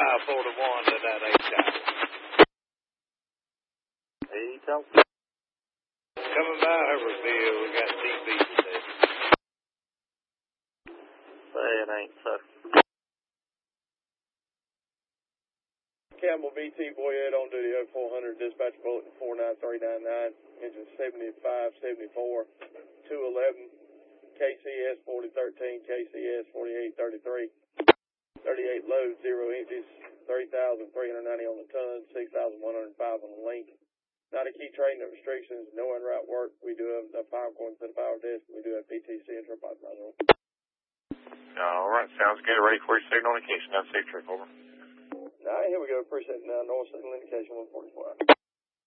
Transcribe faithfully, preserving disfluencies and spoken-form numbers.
five forty-one to that eight tower. Eight tower. Coming by Hubberville, we got D B today. Say it ain't so. Campbell V T Boyette on duty oh four hundred, dispatch bulletin four nine three nine nine, engine seventy-five seventy-four, two eleven, K C S forty thirteen, K C S forty-eight thirty-three, thirty-eight load, zero inches, thirty thousand three hundred ninety on the ton, six thousand one hundred five on the link. Not a key train restrictions, no en-route work. We do have the power going to the power desk. We do have P T C and trip authorizer. All right, sounds good. Ready for your signal indication. That's safe trip, over. All right, here we go. Appreciate it now. North signal indication one forty-four.